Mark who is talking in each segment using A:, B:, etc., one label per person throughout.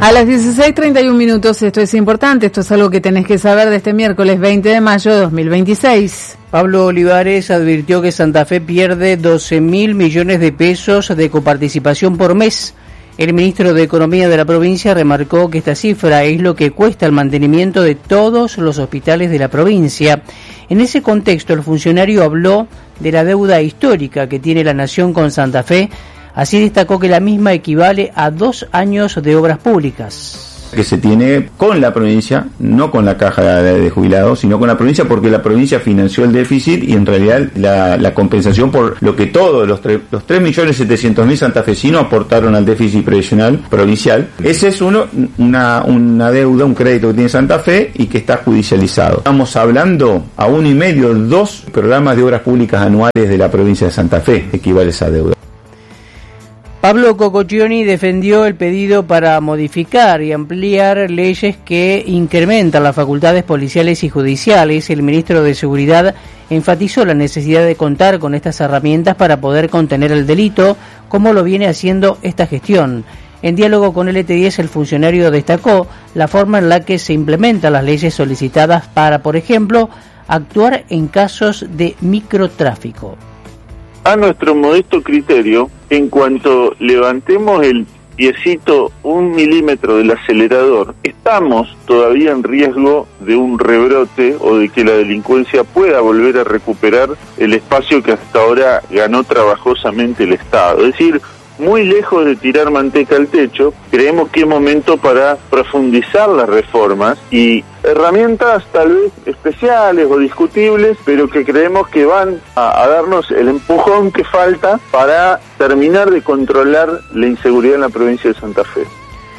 A: A las 16:31, esto es importante, esto es algo que tenés que saber de este miércoles 20 de mayo de 2026.
B: Pablo Olivares advirtió que Santa Fe pierde 12.000 millones de pesos de coparticipación por mes. El ministro de Economía de la provincia remarcó que esta cifra es lo que cuesta el mantenimiento de todos los hospitales de la provincia. En ese contexto, el funcionario habló de la deuda histórica que tiene la nación con Santa Fe. Así destacó que la misma equivale a 2 años de obras públicas.
C: Que se tiene con la provincia, no con la caja de jubilados, sino con la provincia, porque la provincia financió el déficit y en realidad la compensación por lo que todos los 3.700.000 santafesinos aportaron al déficit previsional provincial. Ese es una deuda, un crédito que tiene Santa Fe y que está judicializado. Estamos hablando a 1,5, 2 programas de obras públicas anuales de la provincia de Santa Fe, equivale a esa deuda.
B: Pablo Cococcioni defendió el pedido para modificar y ampliar leyes que incrementan las facultades policiales y judiciales. El ministro de Seguridad enfatizó la necesidad de contar con estas herramientas para poder contener el delito, como lo viene haciendo esta gestión. En diálogo con LT10, el funcionario destacó la forma en la que se implementan las leyes solicitadas para, por ejemplo, actuar en casos de microtráfico.
D: A nuestro modesto criterio, en cuanto levantemos el piecito 1 milímetro del acelerador, estamos todavía en riesgo de un rebrote o de que la delincuencia pueda volver a recuperar el espacio que hasta ahora ganó trabajosamente el Estado. Es decir, muy lejos de tirar manteca al techo, creemos que es momento para profundizar las reformas y herramientas tal vez especiales o discutibles, pero que creemos que van a darnos el empujón que falta para terminar de controlar la inseguridad en la provincia de Santa Fe.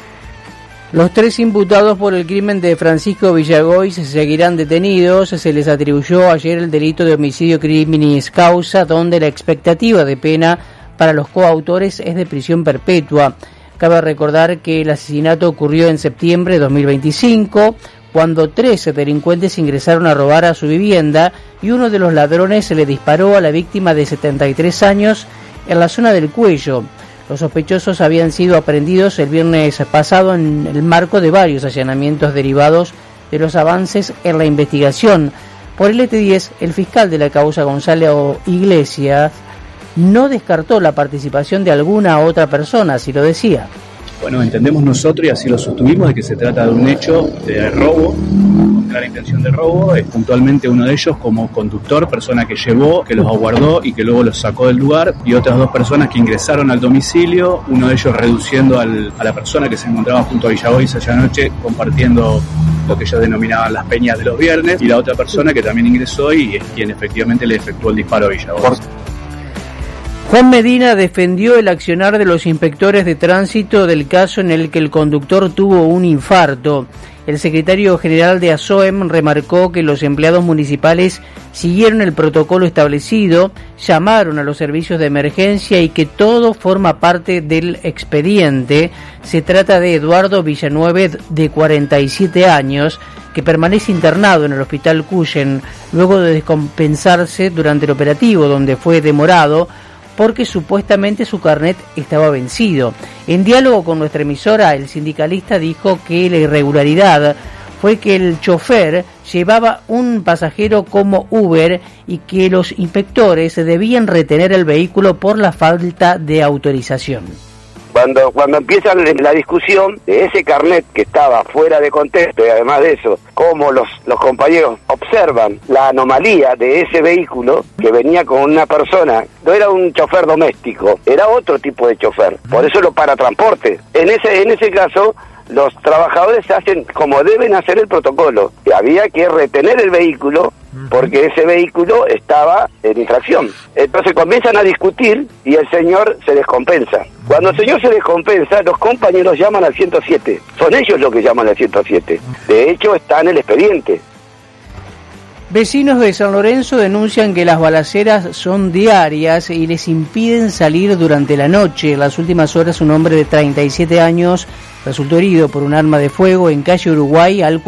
B: Los 3 imputados por el crimen de Francisco Villagoy seguirán detenidos. Se les atribuyó ayer el delito de homicidio criminis causa, donde la expectativa de pena para los coautores es de prisión perpetua. Cabe recordar que el asesinato ocurrió en septiembre de 2025, cuando 13 delincuentes ingresaron a robar a su vivienda y uno de los ladrones se le disparó a la víctima de 73 años en la zona del cuello. Los sospechosos habían sido aprehendidos el viernes pasado en el marco de varios allanamientos derivados de los avances en la investigación. Por el ET10, el fiscal de la causa, Gonzalo Iglesias, no descartó la participación de alguna otra persona, así lo decía.
E: Bueno, entendemos nosotros, y así lo sostuvimos, de que se trata de un hecho de robo, con clara intención de robo. Es puntualmente uno de ellos como conductor, persona que llevó, que los aguardó y que luego los sacó del lugar, y otras 2 personas que ingresaron al domicilio, uno de ellos reduciendo a la persona que se encontraba junto a Villagoy esa noche, compartiendo lo que ellos denominaban las peñas de los viernes, y la otra persona que también ingresó y es quien efectivamente le efectuó el disparo a Villagoy.
B: Juan Medina defendió el accionar de los inspectores de tránsito del caso en el que el conductor tuvo un infarto. El secretario general de ASOEM remarcó que los empleados municipales siguieron el protocolo establecido, llamaron a los servicios de emergencia y que todo forma parte del expediente. Se trata de Eduardo Villanueve, de 47 años, que permanece internado en el hospital Cuyen luego de descompensarse durante el operativo, donde fue demorado porque supuestamente su carnet estaba vencido. En diálogo con nuestra emisora, el sindicalista dijo que la irregularidad fue que el chofer llevaba un pasajero como Uber y que los inspectores debían retener el vehículo por la falta de autorización.
F: Cuando empieza la discusión de ese carnet que estaba fuera de contexto, y además de eso, cómo los compañeros observan la anomalía de ese vehículo que venía con una persona, no era un chofer doméstico, era otro tipo de chofer, por eso lo paratransporte. En ese caso, los trabajadores hacen como deben hacer el protocolo, que había que retener el vehículo porque ese vehículo estaba en infracción. Entonces comienzan a discutir y el señor se descompensa. Cuando el señor se descompensa, los compañeros llaman al 107. Son ellos los que llaman al 107. De hecho, está en el expediente.
B: Vecinos de San Lorenzo denuncian que las balaceras son diarias y les impiden salir durante la noche. En las últimas horas, un hombre de 37 años resultó herido por un arma de fuego en calle Uruguay al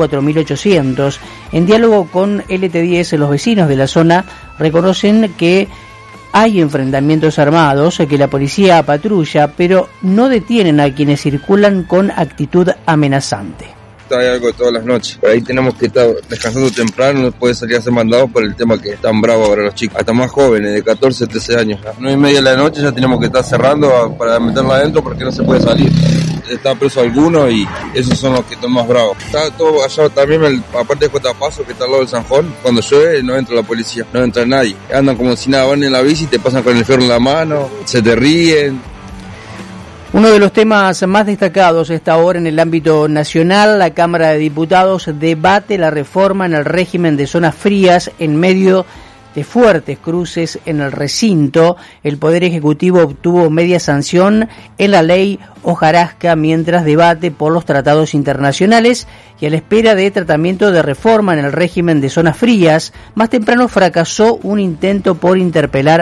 B: 4800. En diálogo con LT10, los vecinos de la zona reconocen que hay enfrentamientos armados que la policía patrulla, pero no detienen a quienes circulan con actitud amenazante.
G: Hay algo de todas las noches. Por ahí tenemos que estar descansando temprano, no puede salir a ser mandado por el tema que es tan bravo ahora los chicos, hasta más jóvenes, de 14, 13 años. A 9:30 de la noche ya tenemos que estar cerrando para meterla adentro porque no se puede salir. Está preso alguno y esos son los que están más bravos. Está todo allá también, aparte de Cotapaso, que está al lado del Sanjón, cuando llueve no entra la policía, no entra nadie. Andan como si nada, van en la bici, te pasan con el ferro en la mano, se te ríen.
B: Uno de los temas más destacados esta hora en el ámbito nacional, la Cámara de Diputados debate la reforma en el régimen de zonas frías en medio de fuertes cruces en el recinto. El Poder Ejecutivo obtuvo media sanción en la ley hojarasca mientras debate por los tratados internacionales y a la espera de tratamiento de reforma en el régimen de zonas frías. Más temprano fracasó un intento por interpelar